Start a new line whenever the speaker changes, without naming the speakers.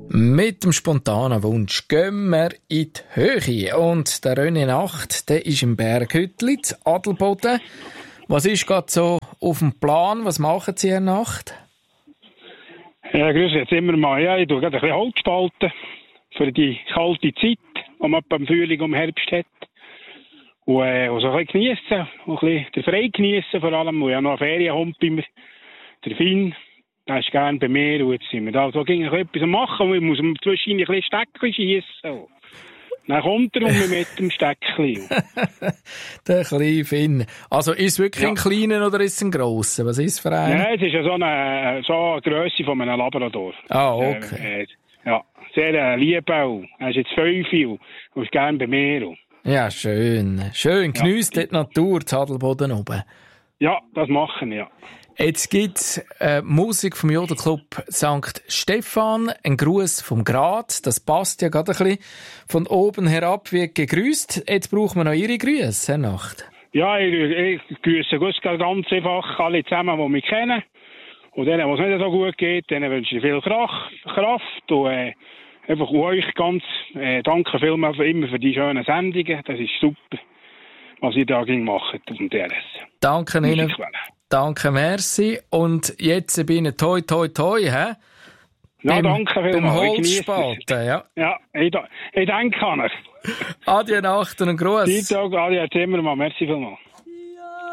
Mit dem spontanen Wunsch gehen wir in die Höhe. Und der René Nacht, der ist im Berghüttli, in Adelboden. Was ist gerade so auf dem Plan? Was machen Sie, Herr Nacht?
Ja, grüß jetzt immer mal. Ja, ich tue gerade ein bisschen Holz spalten für die kalte Zeit, die man beim Frühling und Herbst hat. Und so ein bisschen geniessen, und ein bisschen den Frei geniessen vor allem. Und ich habe noch einen Ferienhund bei mir, der Finn. Der ist gerne bei mir und jetzt sind wir da. So ging etwas machen und ich muss zwischendurch ein bisschen Steckchen schiessen. Dann kommt er und mit dem Steckchen.
Der kleine Finn. Also ist es wirklich ein kleiner oder ist es ein grosser? Was ist es für einen?
Ja, es ist ja so eine Grösse von einem Labrador.
Ah, okay.
Ja, sehr liebevoll. Er ist jetzt 5 und ist gerne bei mir.
Ja, schön. Schön. Geniesst die Natur, die Adelboden oben.
Ja, das machen, ja.
Jetzt gibt's Musik vom Jodelclub St. Stephan, ein Gruß vom Grat. Das passt ja gerade ein bisschen von oben herab wie gegrüßt. Jetzt brauchen wir noch Ihre Grüße, Herr Nacht.
Ja, ich grüße ganz einfach alle zusammen, die mich kennen. Und denen, wo es nicht so gut geht, denen wünsche ich viel Kraft. Und einfach euch ganz danke vielmals immer für die schönen Sendungen. Das ist super, was ihr da macht auf dem DRS.
Danke Ihnen. Danke, merci. Und jetzt bin ich toi, toi, toi, hä?
Ja, danke vielmals.
Beim Holzspalten, ja.
Ja, ich denke an euch.
Adieu Nacht und einen Gruß.
Adieu Zimmermann, merci vielmals.